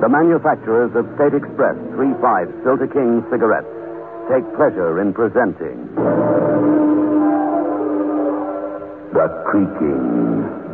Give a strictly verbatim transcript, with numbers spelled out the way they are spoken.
The manufacturers of State Express three five Filter King cigarettes take pleasure in presenting The Creaking